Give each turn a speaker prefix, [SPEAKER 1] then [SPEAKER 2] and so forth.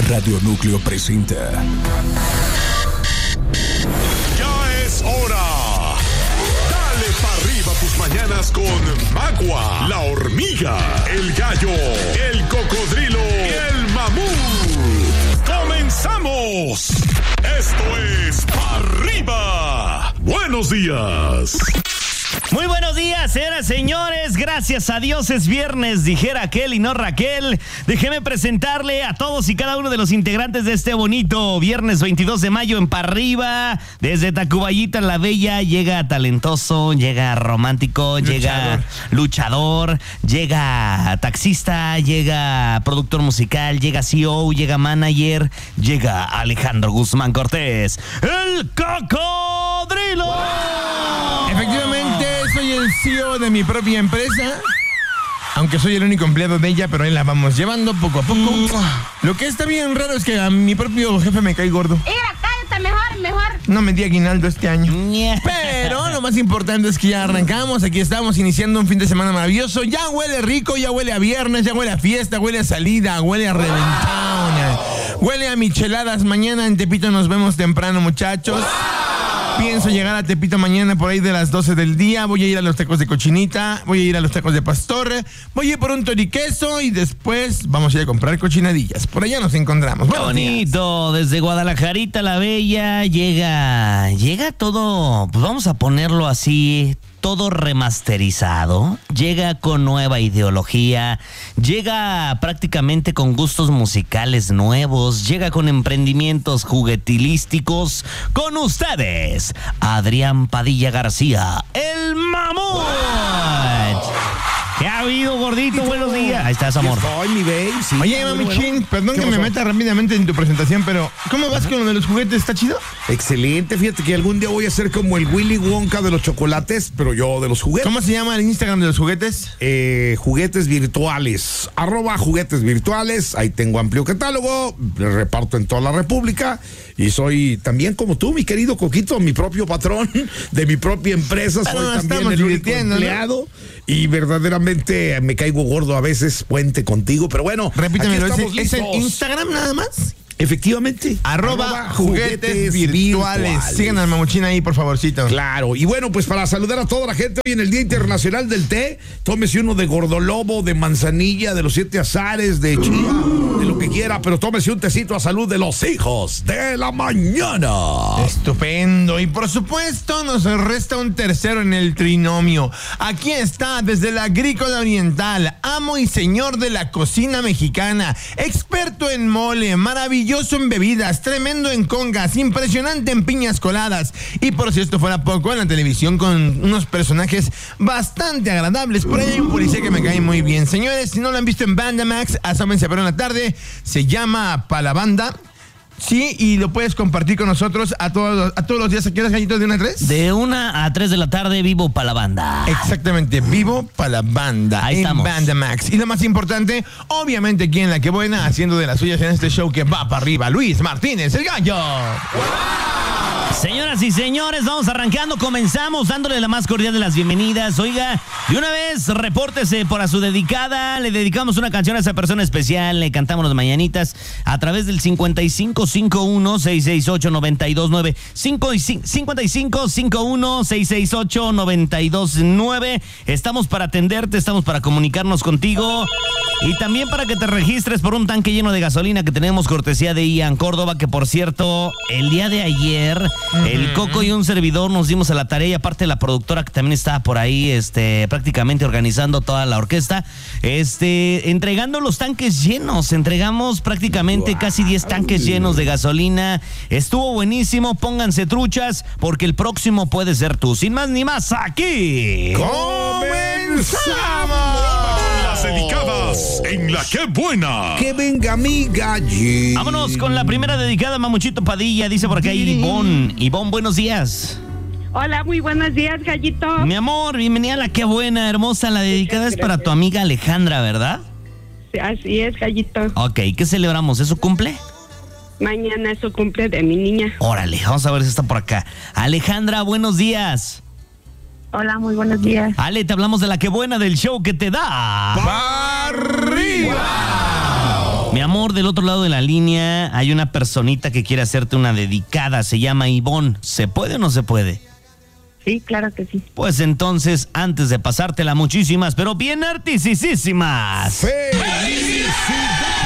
[SPEAKER 1] Radio Núcleo presenta.
[SPEAKER 2] Ya es hora. Dale pa' arriba tus mañanas con Magua, la hormiga, el gallo, el cocodrilo y el mamut. ¡Comenzamos! Esto es Pa' Arriba. Buenos días.
[SPEAKER 3] Muy buenos días, señoras y señores. Gracias a Dios es viernes, dijera aquel y no Raquel. Déjeme presentarle a todos y cada uno de los integrantes de este bonito viernes 22 de mayo en Pa' Arriba. Desde Tacubaya la Bella llega talentoso, llega romántico, llega luchador, llega taxista, llega productor musical, llega CEO, llega manager, llega Alejandro Guzmán Cortés, el cocodrilo.
[SPEAKER 4] Efectivamente, soy el CEO de mi propia empresa. Aunque soy el único empleado de ella, pero ahí la vamos llevando poco a poco. Lo que está bien raro es que a mi propio jefe me cae gordo.
[SPEAKER 5] Mira, cállate, mejor.
[SPEAKER 4] No me di aguinaldo este año. Pero lo más importante es que ya arrancamos. Aquí estamos iniciando un fin de semana maravilloso. Ya huele rico, ya huele a viernes, ya huele a fiesta, huele a salida, huele a reventón, huele a micheladas. Mañana en Tepito nos vemos temprano, muchachos. Pienso llegar a Tepito mañana por ahí de las 12 del día. Voy a ir a los tacos de cochinita, voy a ir a los tacos de pastor, voy a ir por un toriqueso y después vamos a ir a comprar cochinadillas. Por allá nos encontramos.
[SPEAKER 3] ¡Qué bonito! Desde Guadalajarita la Bella llega todo, pues vamos a ponerlo así, todo remasterizado, llega con nueva ideología, llega prácticamente con gustos musicales nuevos, llega con emprendimientos juguetilísticos. Con ustedes, Adrián Padilla García, el mamut. ¿Qué ha habido, gordito? Buenos días. Ahí estás, amor.
[SPEAKER 6] Soy mi babe, sí.
[SPEAKER 4] Oye, mamichín, perdón que me meta rápidamente en tu presentación, pero ¿cómo vas con lo de los juguetes? ¿Está chido?
[SPEAKER 6] Excelente, fíjate que algún día voy a ser como el Willy Wonka de los chocolates, pero yo de los juguetes.
[SPEAKER 4] ¿Cómo se llama el Instagram de los juguetes?
[SPEAKER 6] Juguetes virtuales, @juguetes virtuales. Ahí tengo amplio catálogo, reparto en toda la República y soy también como tú, mi querido Coquito, mi propio patrón de mi propia empresa. Soy también el único empleado, ¿no? Y verdaderamente me caigo gordo a veces, puente contigo, pero bueno.
[SPEAKER 4] Repítemelo, ¿es el Instagram nada más?
[SPEAKER 6] Efectivamente.
[SPEAKER 4] @juguetes virtuales. Sigan al mamuchín ahí, por favorcito.
[SPEAKER 6] Claro. Y bueno, pues para saludar a toda la gente hoy en el Día Internacional del Té, tómese uno de gordolobo, de manzanilla, de los 7 azares, de chía, de lo que quiera, pero tómese un tecito a salud de los hijos de la mañana.
[SPEAKER 4] Estupendo. Y por supuesto, nos resta un tercero en el trinomio. Aquí está, desde la Agrícola Oriental, amo y señor de la cocina mexicana, experto en mole, maravilloso en bebidas, tremendo en congas, impresionante en piñas coladas y por si esto fuera poco, en la televisión con unos personajes bastante agradables. Por ahí hay un policía que me cae muy bien. Señores, si no lo han visto en Bandamax, asómense a ver una tarde, se llama Pa' la Banda. Sí, y lo puedes compartir con nosotros a todos los días. ¿A qué horas, Gallito? ¿De 1 a 3?
[SPEAKER 3] De 1 a 3 de la tarde, vivo Pa' la Banda.
[SPEAKER 4] Exactamente, vivo Pa' la Banda.
[SPEAKER 3] Ahí estamos.
[SPEAKER 4] En Bandamax. Y lo más importante, obviamente, aquí en La Que Buena, haciendo de las suyas en este show que va para arriba, Luis Martínez, el gallo.
[SPEAKER 3] Señoras y señores, vamos arrancando, comenzamos dándole la más cordial de las bienvenidas. Oiga, de una vez, repórtese por a su dedicada, le dedicamos una canción a esa persona especial, le cantamos las mañanitas a través del 5551-668-929, 5551-668-929. Estamos para atenderte, estamos para comunicarnos contigo y también para que te registres por un tanque lleno de gasolina que tenemos cortesía de Ian Córdoba, que por cierto, el día de ayer el Coco y un servidor nos dimos a la tarea, y aparte la productora que también estaba por ahí, prácticamente organizando toda la orquesta, entregando los tanques llenos. Entregamos prácticamente casi 10 tanques llenos de gasolina. Estuvo buenísimo, pónganse truchas, porque el próximo puede ser tú. Sin más ni más, aquí
[SPEAKER 2] ¡comenzamos! Las dedicadas en La Que Buena.
[SPEAKER 6] Que venga mi gallo.
[SPEAKER 3] Vámonos con la primera dedicada, Mamuchito Padilla. Dice por acá Ivonne. Ivonne, buenos días.
[SPEAKER 5] Hola, muy buenos días, Gallito.
[SPEAKER 3] Mi amor, bienvenida a La Que Buena, hermosa. La dedicada es para tu amiga Alejandra, ¿verdad?
[SPEAKER 5] Así es, Gallito.
[SPEAKER 3] Ok, ¿qué celebramos? ¿Es su cumple?
[SPEAKER 5] Mañana es su cumple de mi niña.
[SPEAKER 3] Órale, vamos a ver si está por acá. Alejandra, buenos días.
[SPEAKER 5] Hola, muy buenos días.
[SPEAKER 3] Ale, te hablamos de La Que Buena, del show que te da
[SPEAKER 4] ¡Pa' arriba!
[SPEAKER 3] Mi amor, del otro lado de la línea hay una personita que quiere hacerte una dedicada, se llama Ivonne. ¿Se puede o no se puede?
[SPEAKER 5] Sí, claro que sí.
[SPEAKER 3] Pues entonces, antes de pasártela muchísimas, pero bien artisísimas.
[SPEAKER 6] ¡Felicidades!